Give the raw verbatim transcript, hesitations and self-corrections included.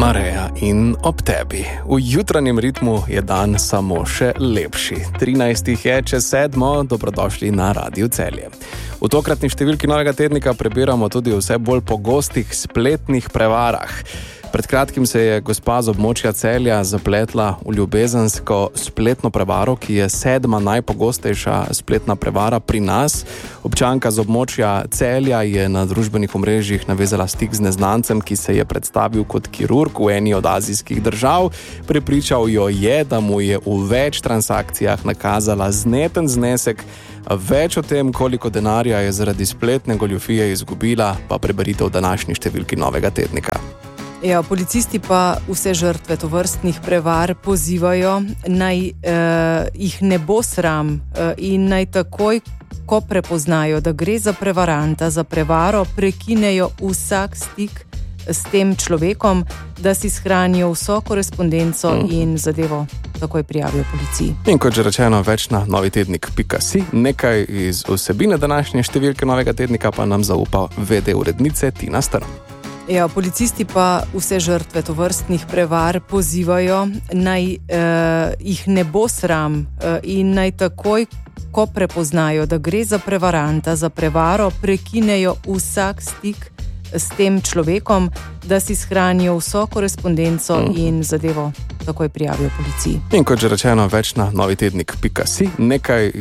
Mareja in ob tebi. V jutranjem ritmu je dan samo še lepši. trinajstih je čez sedmo, dobrodošli na Radiu Celje. V tokratni številki novega tednika prebiramo tudi o vse bolj pogostih spletnih prevarah. Pred kratkim se je gospa z območja Celja zapletla v ljubezensko spletno prevaro, ki je sedma najpogostejša spletna prevara pri nas. Občanka z območja Celja je na družbenih omrežjih navezala stik z neznancem, ki se je predstavil kot kirurg v eni od azijskih držav. Prepričal jo je, da mu je v več transakcijah nakazala zneten znesek. Več o tem, koliko denarja je zaradi spletne goljufije izgubila, pa preberite v današnji številki novega tednika. Ja, policisti pa vse žrtve tovrstnih prevar pozivajo, naj eh, jih ne bo sram eh, in naj takoj, ko prepoznajo, da gre za prevaranta, za prevaro, prekinejo vsak stik s tem človekom, da si shranijo vso korespondenco mm. in zadevo takoj prijavijo policiji. In kot že rečeno, več na novitednik pika si. Nekaj iz vsebine današnje številke novega tednika pa nam zaupa ve de urednice Tina Strm. Ja, policisti pa vse žrtve tovrstnih prevar pozivajo, naj eh, jih ne bo sram eh, in naj takoj, ko prepoznajo, da gre za prevaranta, za prevaro, prekinejo vsak stik s tem človekom, da si shranijo vso korespondenco mm. in zadevo takoj prijavijo policiji. In kot že rečeno, več na novitednik pika si. Nekaj